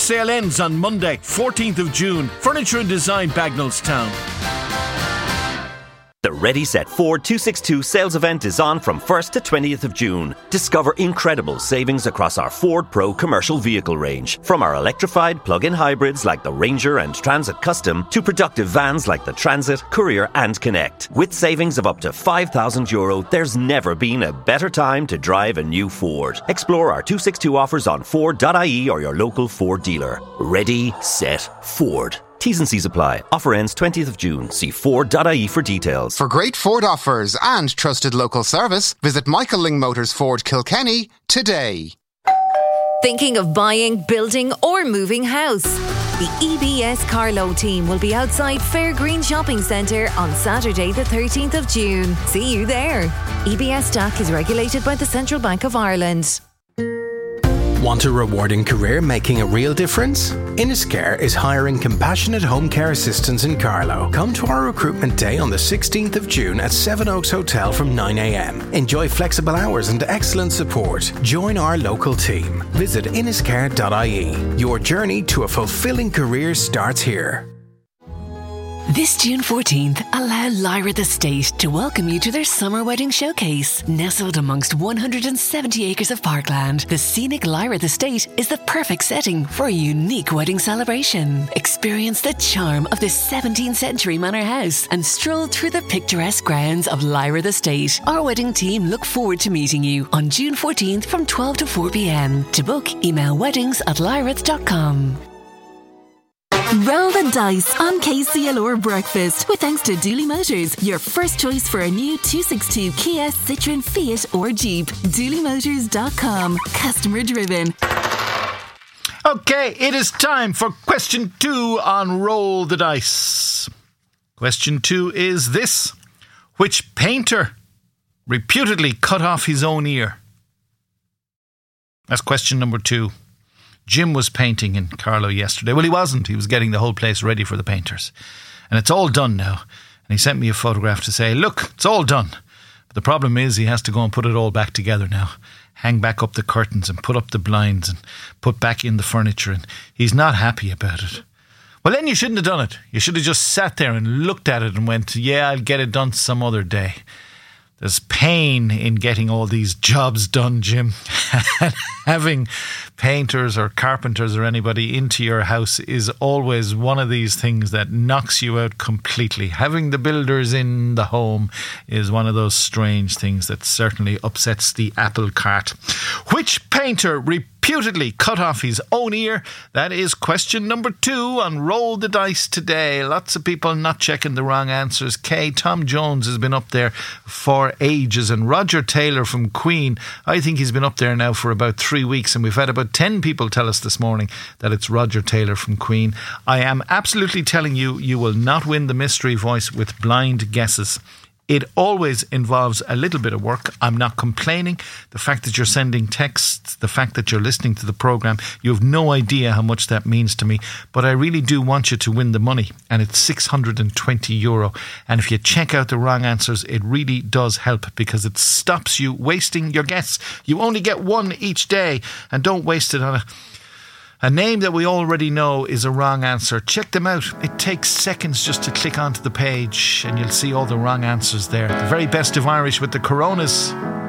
sale ends on Monday, 14th of June. Furniture and Design, Bagnallstown. The Ready Set Ford 262 sales event is on from 1st to 20th of June. Discover incredible savings across our Ford Pro commercial vehicle range. From our electrified plug-in hybrids like the Ranger and Transit Custom to productive vans like the Transit, Courier and Connect. With savings of up to €5,000, there's never been a better time to drive a new Ford. Explore our 262 offers on Ford.ie or your local Ford dealer. Ready, set, Ford. T's and C's apply. Offer ends 20th of June. See Ford.ie for details. For great Ford offers and trusted local service, visit Michael Lyng Motors Ford Kilkenny today. Thinking of buying, building or moving house? The EBS Carlow team will be outside Fairgreen Shopping Centre on Saturday the 13th of June. See you there. EBS DAC is regulated by the Central Bank of Ireland. Want a rewarding career making a real difference? Inniscare is hiring compassionate home care assistants in Carlow. Come to our recruitment day on the 16th of June at Seven Oaks Hotel from 9 a.m. Enjoy flexible hours and excellent support. Join our local team. Visit inniscare.ie. Your journey to a fulfilling career starts here. This June 14th, allow Lyra the State to welcome you to their summer wedding showcase. Nestled amongst 170 acres of parkland, the scenic Lyra the State is the perfect setting for a unique wedding celebration. Experience the charm of this 17th century manor house and stroll through the picturesque grounds of Lyra the State. Our wedding team look forward to meeting you on June 14th from 12 to 4 p.m. To book, email weddings@lyrath.com. Roll the dice on KCLR Breakfast with thanks to Dooley Motors, your first choice for a new 262 Kia, Citroen, Fiat or Jeep. DooleyMotors.com. Customer driven. Okay, it is time for question 2 on Roll the Dice. Question 2 is this. Which painter reputedly cut off his own ear? That's question number 2. Jim was painting in Carlow yesterday. Well, he wasn't. He was getting the whole place ready for the painters. And it's all done now. And he sent me a photograph to say, look, it's all done. But the problem is he has to go and put it all back together now. Hang back up the curtains and put up the blinds and put back in the furniture. And he's not happy about it. Well, then you shouldn't have done it. You should have just sat there and looked at it and went, yeah, I'll get it done some other day. There's pain in getting all these jobs done, Jim. Having painters or carpenters or anybody into your house is always one of these things that knocks you out completely. Having the builders in the home is one of those strange things that certainly upsets the apple cart. Which painter reputedly cut off his own ear? That is question number 2 on Roll the Dice today. Lots of people not checking the wrong answers. Tom Jones has been up there for ages, and Roger Taylor from Queen, I think he's been up there now for about 3 weeks, and we've had about 10 people tell us this morning that it's Roger Taylor from Queen. I am absolutely telling you, you will not win the mystery voice with blind guesses. It always involves a little bit of work. I'm not complaining. The fact that you're sending texts, the fact that you're listening to the programme, you have no idea how much that means to me. But I really do want you to win the money, and it's €620. And if you check out the wrong answers, it really does help because it stops you wasting your guess. You only get one each day, and don't waste it on a name that we already know is a wrong answer. Check them out. It takes seconds just to click onto the page and you'll see all the wrong answers there. The very best of Irish with the Coronas.